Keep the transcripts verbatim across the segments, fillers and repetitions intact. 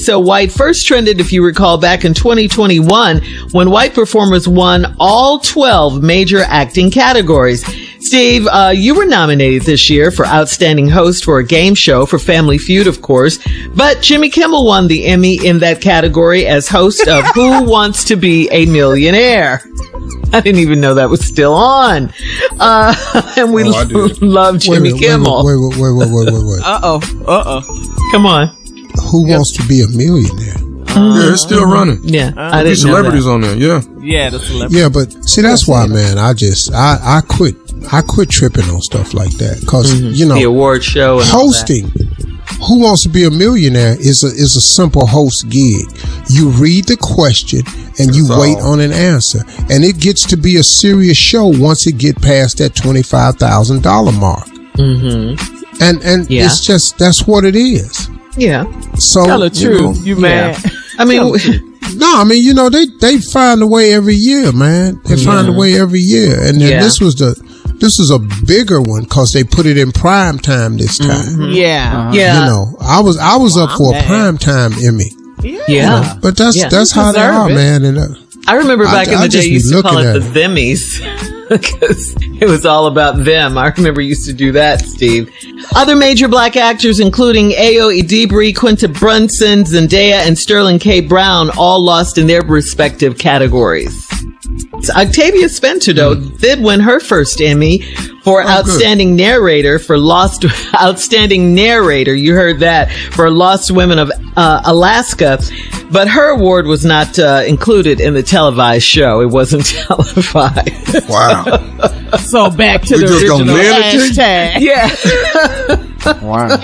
So White first trended, if you recall, back in twenty twenty-one when white performers won all twelve major acting categories. Steve, uh, you were nominated this year for Outstanding Host for a game show for Family Feud, of course. But Jimmy Kimmel won the Emmy in that category as host of Who Wants to Be a Millionaire? I didn't even know that was still on. Uh, and we oh, lo- love Jimmy wait, Kimmel. Wait, wait, wait, wait, wait, wait, wait. Uh-oh. Uh-oh. Come on. Who yep. wants to be a millionaire? Uh, yeah, it's still running. Yeah. Uh, I didn't celebrities know that. on there, yeah. Yeah, the celebrities. Yeah, but see, that's why, man, I just, I, I quit. I quit tripping on stuff like that. Because, mm-hmm. you know, the award show and hosting. Who Wants to Be a Millionaire is a is a simple host gig. You read the question and you That's wait all. on an answer. And it gets to be a serious show once it get past that twenty-five thousand dollars mark. Mm-hmm. And and yeah. it's just, that's what it is. Yeah. So, Tell the truth. You, know, you mad. Yeah. I mean, no, I mean, you know, they, they find a way every year, man. They mm-hmm. find a way every year. And then yeah. this was the, This is a bigger one because they put it in prime time this time. Mm-hmm. Yeah, uh-huh. yeah. You know, I was I was well, up for I'm a prime time Emmy. Yeah, you know, but that's yeah. that's how they are, it. man. And uh, I remember back I, in the I day, you used to call it the it. Themmies because it was all about them. I remember you used to do that, Steve. Other major black actors, including Ayo Edebiri, Quinta Brunson, Zendaya, and Sterling K. Brown, all lost in their respective categories. Octavia Spencer, though, mm. did win her first Emmy for oh, Outstanding good. Narrator for Lost, Outstanding Narrator, you heard that, for Lost Women of uh, Alaska. But her award was not uh, included in the televised show. It wasn't televised. Wow. So back to we the original hashtag. Yeah. Wow.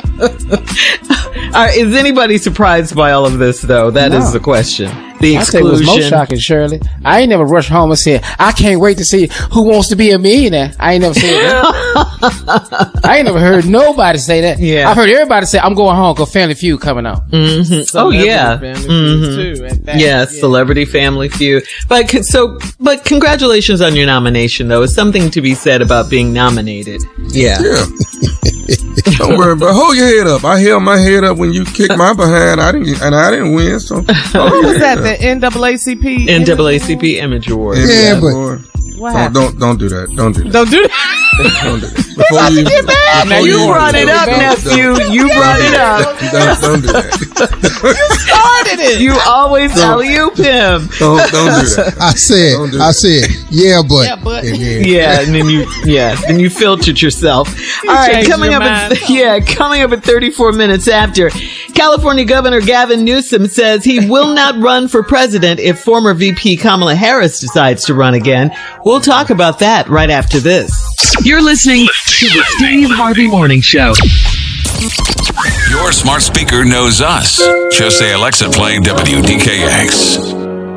Uh, is anybody surprised by all of this, though? That no. is the question. The exclusion. I think it was most shocking, Shirley. I ain't never rushed home and said, I can't wait to see Who Wants to Be a Millionaire. I ain't never said that. I ain't never heard nobody say that. Yeah. I've heard everybody say, I'm going home because Family Feud coming out. Mm-hmm. Oh, yeah. Mm-hmm. Too, yes, yeah. Celebrity Family Feud. But so, but congratulations on your nomination, though. It's something to be said about being nominated. Yeah. Yeah. Don't worry about. Hold your head up. I held my head up when you kicked my behind. I didn't, and I didn't win. So what was that? Up. The N double A C P N double A C P Image Award. Yeah, yeah but don't, don't don't do that. Don't do that. Don't do that. Don't do that. Before you, before now you, you brought it up, nephew. You brought it up. Don't, don't do that. You started it. You always alley-oop him. Don't don't do that. I said, do I said, yeah, but, yeah, but. And then, yeah, and then you, yeah, then you filtered yourself. You All right, coming up, at, yeah, coming up at thirty-four minutes after, California Governor Gavin Newsom says he will not run for president if former V P Kamala Harris decides to run again. We'll talk about that right after this. You're listening to the Steve Harvey Morning Show. Your smart speaker knows us. Just say, Alexa, play W D K X.